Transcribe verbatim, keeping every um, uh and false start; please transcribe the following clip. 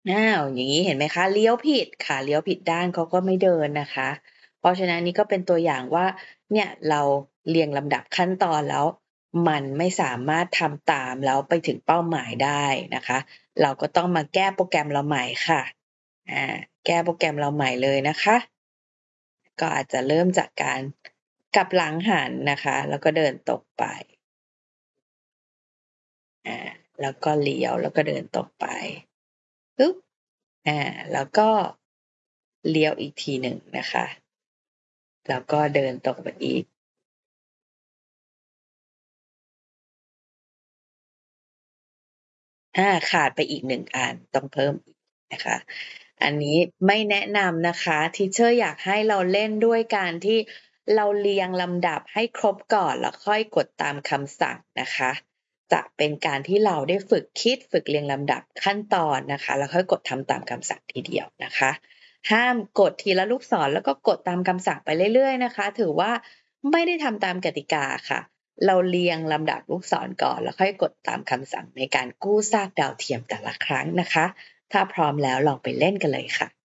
อ้าว อย่างงี้เห็นไหมคะ เลี้ยวผิดค่ะ เลี้ยวผิดด้านเขาก็ไม่เดินนะคะ เพราะฉะนั้นนี่ก็เป็นตัวอย่างว่า เนี่ยเราเรียงลำดับขั้นตอนแล้ว มันไม่สามารถทำตามแล้วไปถึงเป้าหมายได้นะคะ เราก็ต้องมาแก้โปรแกรมเราใหม่ค่ะ อา แก้โปรแกรมเราใหม่เลยนะคะ ก็อาจจะเริ่มจากการกลับหลังหันนะคะ แล้วก็เดินตรงไป อา แล้วก็เลี้ยว แล้วก็เดินตรงไป ฮึบ อา แล้วก็เลี้ยวอีกทีหนึ่งนะคะ แล้วก็เดินตรงไปอีก อา ขาดไปอีก หนึ่ง อัน ต้องเพิ่มอีกนะคะ อันนี้ไม่แนะนำนะคะ Teacher อยากให้เราเล่นด้วยการที่เราเรียงลำดับให้ครบก่อน แล้วค่อยกดตามคำสั่งนะคะ จะเป็นการที่เราได้ฝึกคิด ฝึกเรียงลำดับขั้นตอนนะคะ แล้วค่อยกดทำตามคำสั่งทีเดียวนะคะ ห้ามกดทีละลูกศร แล้วก็กดตามคำสั่งไปเรื่อย ๆ นะคะ ถือว่าไม่ได้ทำตามกติกาค่ะ เราเรียงลำดับลูกศรก่อน แล้วค่อยกดตามคำสั่งในการกู้ซากดาวเทียมแต่ละครั้งนะคะ ถ้าพร้อมแล้วลองไปเล่นกันเลยค่ะ